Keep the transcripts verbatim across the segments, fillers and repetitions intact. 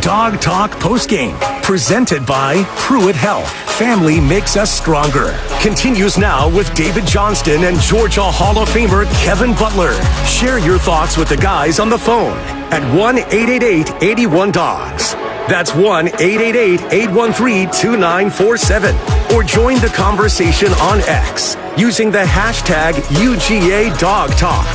Dog Talk postgame, presented by Pruitt Health. Family makes us stronger. Continues now with David Johnston and Georgia Hall of Famer Kevin Butler. Share your thoughts with the guys on the phone at one eight eight eight, eight one, D O G S. That's one eight eight eight, eight one three, two nine four seven. Or join the conversation on X using the hashtag U G A Dog Talk.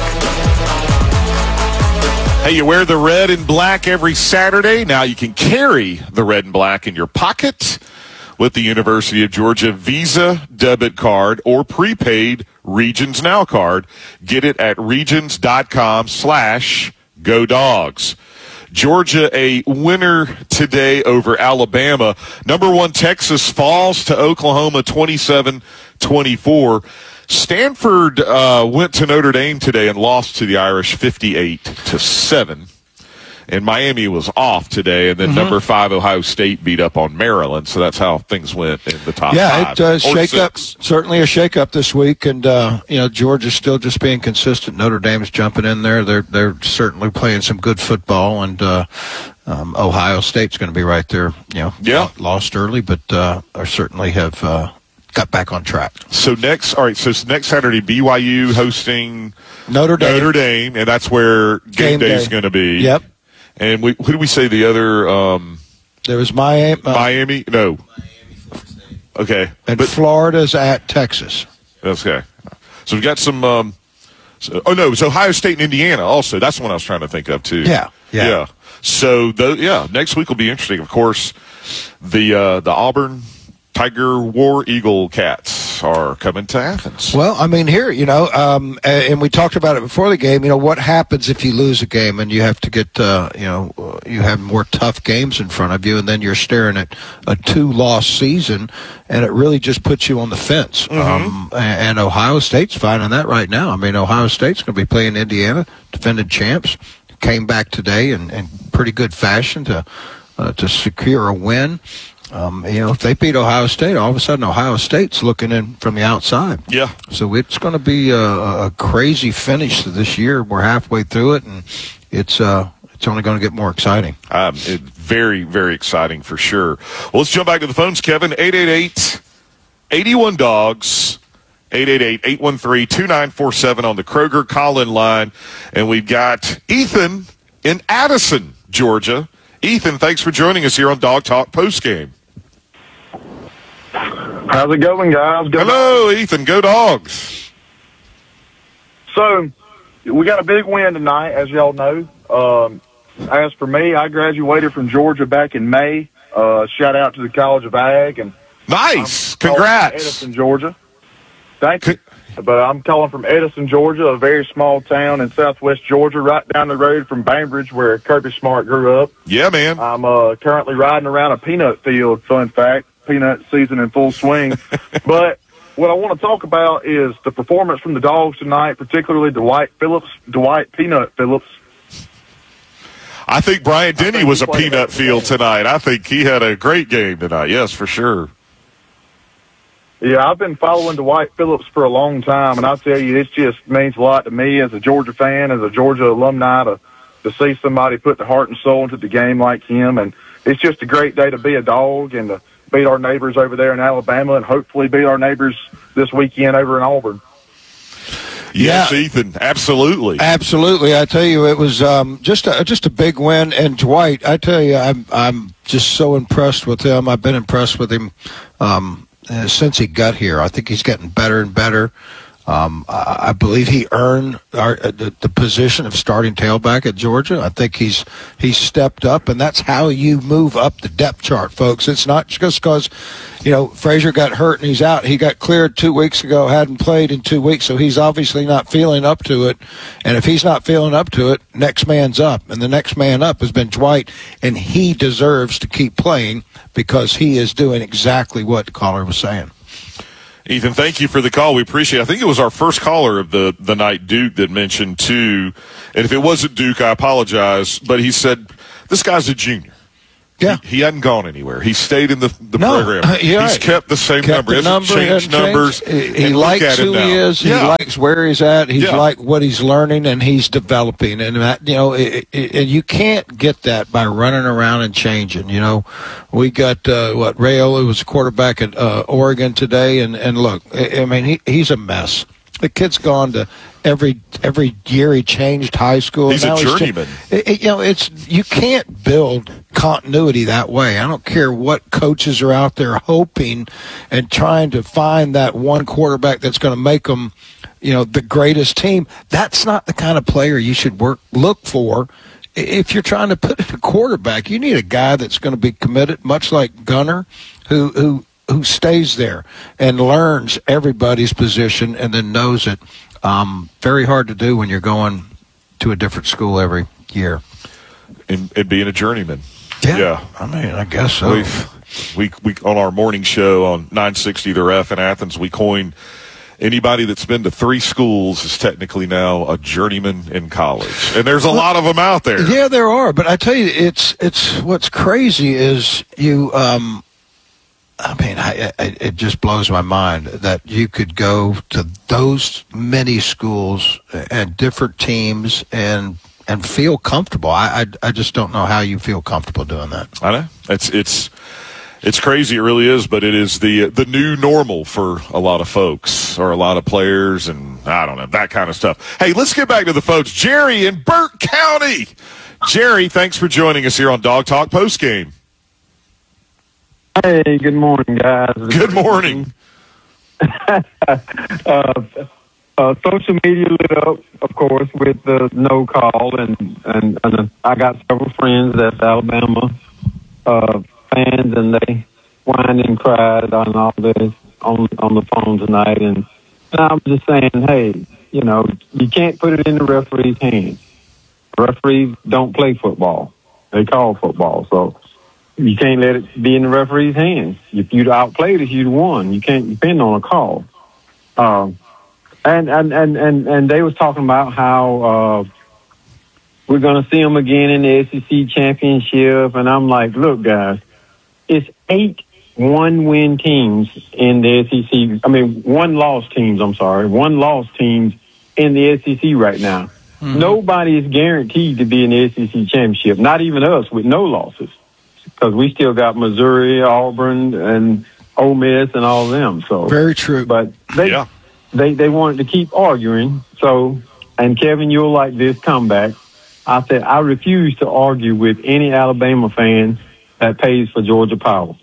Hey, you wear the red and black every Saturday. Now you can carry the red and black in your pocket with the University of Georgia Visa debit card or prepaid Regions Now card. Get it at regions.com slash go dogs. Georgia a winner today over Alabama. Number one Texas falls to Oklahoma twenty-seven twenty-four. Stanford uh, went to Notre Dame today and lost to the Irish fifty-eight to seven. And Miami was off today, and then mm-hmm. number five Ohio State beat up on Maryland. So that's how things went in the top yeah, five. Yeah, it uh, shake up, certainly a shake-up this week. And, uh, you know, Georgia's still just being consistent. Notre Dame's jumping in there. They're they're certainly playing some good football. And uh, um, Ohio State's going to be right there. You know, yeah. lost early, but uh, certainly have uh, got back on track. So next, all right, so next Saturday, B Y U hosting Notre Dame. Notre Dame, and that's where game, game day is going to be. Yep. And we, who did we say the other? Um, there was Miami. Uh, Miami? No. Miami, Florida State. Okay. And but, Florida's at Texas. Okay. So we've got some um, – so, oh, no, it was Ohio State and Indiana also. That's the one I was trying to think of, too. Yeah. Yeah. yeah. So, the, yeah, next week will be interesting. Of course, the uh, the Auburn Tiger War Eagle Cats are coming to Athens. Well, I mean, here, you know, um, and we talked about it before the game, you know, what happens if you lose a game and you have to get, uh, you know, you have more tough games in front of you, and then you're staring at a two-loss season, and it really just puts you on the fence. Mm-hmm. Um, and Ohio State's finding that right now. I mean, Ohio State's going to be playing Indiana, defending champs, came back today in, in pretty good fashion to uh, to secure a win. Um, you know, if they beat Ohio State, all of a sudden Ohio State's looking in from the outside. Yeah. So it's going to be a, a crazy finish to this year. We're halfway through it, and it's uh, it's only going to get more exciting. Um, it, very, very exciting for sure. Well, let's jump back to the phones, Kevin. eight eight eight, eight one, D O G S. eight eight eight, eight one three, two nine four seven on the Kroger call-in line. And we've got Ethan in Addison, Georgia. Ethan, thanks for joining us here on Dog Talk Postgame. How's it going, guys? Go Hello, dogs. Ethan. Go Dogs. So, we got a big win tonight, as y'all know. Um, as for me, I graduated from Georgia back in May. Uh, shout out to the College of Ag. And nice. I'm Congrats. Edison, Georgia. Thank you. But I'm calling from Edison, Georgia, a very small town in southwest Georgia, right down the road from Bainbridge, where Kirby Smart grew up. Yeah, man. I'm uh, currently riding around a peanut field, fun fact. Peanut season in full swing. But what I want to talk about is the performance from the Dogs tonight, particularly Dwight Phillips, Dwight Peanut Phillips. I think Brian Denny think was a peanut field game. tonight. I think he had a great game tonight. Yes, for sure. Yeah, I've been following Dwight Phillips for a long time, and I'll tell you, it just means a lot to me as a Georgia fan, as a Georgia alumni, to, to see somebody put the heart and soul into the game like him. And it's just a great day to be a Dog and to beat our neighbors over there in Alabama, and hopefully beat our neighbors this weekend over in Auburn. Yes, yeah, Ethan, absolutely. Absolutely. I tell you, it was um, just a, just a big win. And Dwight, I tell you, I'm I'm just so impressed with him. I've been impressed with him um, since he got here. I think he's getting better and better. Um, I, I believe he earned our, the, the position of starting tailback at Georgia. I think he's he's stepped up, and that's how you move up the depth chart, folks. It's not just because, you know, Frazier got hurt and he's out. He got cleared two weeks ago, hadn't played in two weeks, so he's obviously not feeling up to it. And if he's not feeling up to it, next man's up. And the next man up has been Dwight, and he deserves to keep playing because he is doing exactly what the caller was saying. Ethan, thank you for the call. We appreciate it. I think it was our first caller of the, the night, Duke, that mentioned, too. And if it wasn't Duke, I apologize. But he said, this guy's a junior. Yeah. He, he hadn't gone anywhere. He stayed in the, the No, program. you're He's right. kept the same Kept number. the He hasn't number, changed hasn't numbers. changed. He And look likes at him who now. he is. Yeah. He likes where he's at. He's Yeah. like what he's learning, and he's developing. And that, you know, it, it, and you can't get that by running around and changing. You know, we got uh, what Rayola was a quarterback at uh, Oregon today, and and look, I, I mean, he, he's a mess. The kid's gone to every every year he changed high school. He's Now a cha- journeyman. it- it- you know, it's you can't build continuity that way. I don't care what coaches are out there hoping and trying to find that one quarterback that's going to make them, you know, the greatest team. That's not the kind of player you should work look for. If you're trying to put in a quarterback, you need a guy that's going to be committed, much like Gunner, who who who stays there and learns everybody's position and then knows it. Um, very hard to do when you're going to a different school every year. And, and being a journeyman. Yeah, Yeah. I mean, I guess so. We've, we we on our morning show on nine sixty The Ref in Athens, we coined anybody that's been to three schools is technically now a journeyman in college, and there's a lot of them out there. Yeah, there are, but I tell you, it's it's what's crazy is you. Um, I mean, I, I, it just blows my mind that you could go to those many schools and different teams and and feel comfortable. I, I, I just don't know how you feel comfortable doing that. I know it's it's it's crazy. It really is, but it is the the new normal for a lot of folks or a lot of players, and I don't know, that kind of stuff. Hey, let's get back to the folks. Jerry in Burke County. Jerry, thanks for joining us here on Dog Talk Postgame. Hey, good morning, guys. Good morning. uh, uh, social media lit up, of course, with the no call, and and, and I got several friends that's Alabama uh, fans, and they whined and cried on all this on on the phone tonight, and, and I'm just saying, hey, you know, you can't put it in the referee's hands. Referees don't play football; they call football, so. You can't let it be in the referee's hands. If you'd outplayed us, you'd won. You can't depend on a call. Um, and, and, and, and, and they was talking about how uh, we're going to see them again in the S E C championship. And I'm like, look, guys, it's eight one-win teams in the S E C. I mean, one-loss teams, I'm sorry. One-loss teams in the S E C right now. Mm-hmm. Nobody is guaranteed to be in the S E C championship, not even us with no losses. Because we still got Missouri, Auburn, and Ole Miss, and all of them. So very true. But they yeah. they they wanted to keep arguing. So, and Kevin, you'll like this comeback. I said I refuse to argue with any Alabama fan that pays for Georgia Power.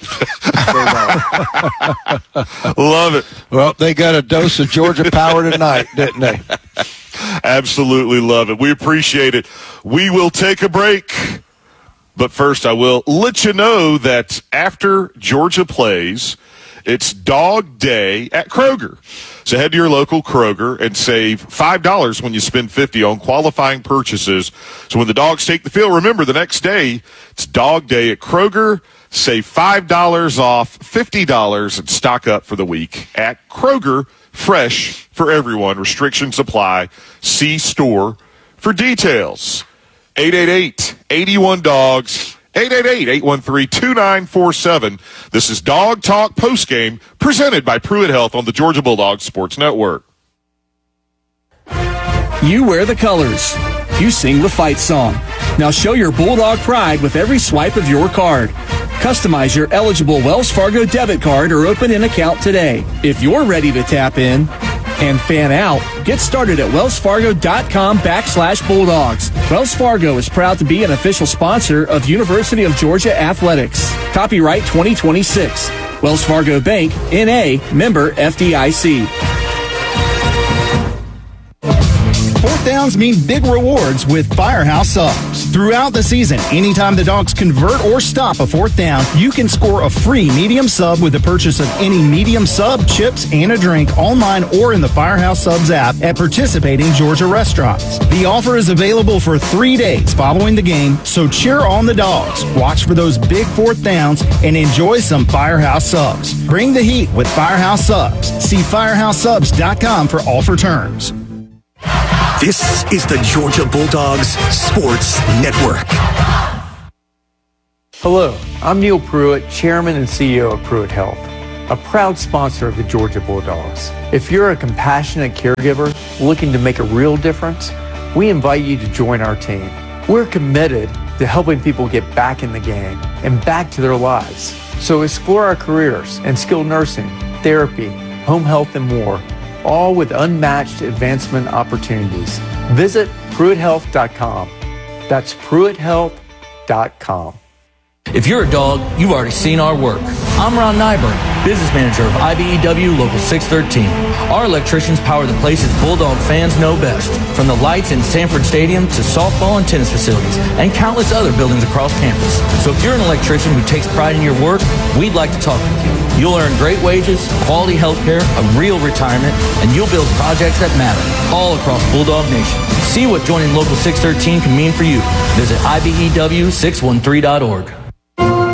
Love it. Well, they got a dose of Georgia Power tonight, didn't they? Absolutely love it. We appreciate it. We will take a break. But first, I will let you know that after Georgia plays, it's Dog Day at Kroger. So head to your local Kroger and save five dollars when you spend fifty dollars on qualifying purchases. So when the dogs take the field, remember the next day, it's Dog Day at Kroger. Save five dollars off fifty dollars and stock up for the week at Kroger. Fresh for everyone. Restrictions apply. See store for details. eight eight eight, eight one, D O G S, eight eight eight, eight one three, two nine four seven. This is Dog Talk Postgame, presented by Pruitt Health on the Georgia Bulldogs Sports Network. You wear the colors. You sing the fight song. Now show your Bulldog pride with every swipe of your card. Customize your eligible Wells Fargo debit card or open an account today. If you're ready to tap in and fan out, get started at wellsfargo.com backslash Bulldogs. Wells Fargo is proud to be an official sponsor of University of Georgia Athletics. Copyright twenty twenty-six. Wells Fargo Bank, N A, member F D I C. Fourth downs mean big rewards with Firehouse Subs. Throughout the season, anytime the Dogs convert or stop a fourth down, you can score a free medium sub with the purchase of any medium sub, chips, and a drink online or in the Firehouse Subs app at participating Georgia restaurants. The offer is available for three days following the game, so cheer on the Dogs, watch for those big fourth downs, and enjoy some Firehouse Subs. Bring the heat with Firehouse Subs. See firehouse subs dot com for offer terms. This is the Georgia Bulldogs Sports Network. Hello, I'm Neil Pruitt, Chairman and C E O of Pruitt Health, a proud sponsor of the Georgia Bulldogs. If you're a compassionate caregiver looking to make a real difference, we invite you to join our team. We're committed to helping people get back in the game and back to their lives. So explore our careers in skilled nursing, therapy, home health, and more, all with unmatched advancement opportunities. Visit Pruitt Health dot com. That's Pruitt Health dot com. If you're a dog, you've already seen our work. I'm Ron Nyberg, business manager of I B E W Local six thirteen. Our electricians power the places Bulldog fans know best, from the lights in Sanford Stadium to softball and tennis facilities, and countless other buildings across campus. So if you're an electrician who takes pride in your work, we'd like to talk with you. You'll earn great wages, quality health care, a real retirement, and you'll build projects that matter all across Bulldog Nation. See what joining Local six thirteen can mean for you. Visit I B E W six one three dot org.